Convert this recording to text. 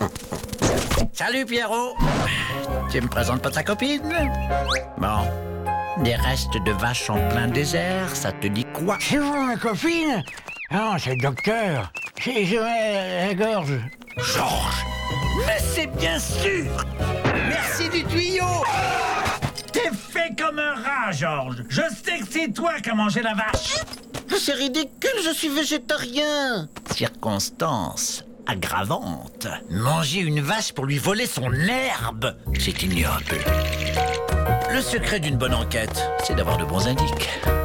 Salut Pierrot. Tu me présentes pas ta copine? Bon. Des restes de vaches en plein désert, ça te dit quoi? C'est vous, ma copine? Non, c'est le docteur. J'ai la gorge. Georges! Mais c'est bien sûr! Merci du tuyau! T'es fait comme un rat, Georges. Je sais que c'est toi qui as mangé la vache. C'est ridicule, je suis végétarien. Circonstance aggravante. Manger une vache pour lui voler son herbe, c'est ignoble. Le secret d'une bonne enquête, c'est d'avoir de bons indices.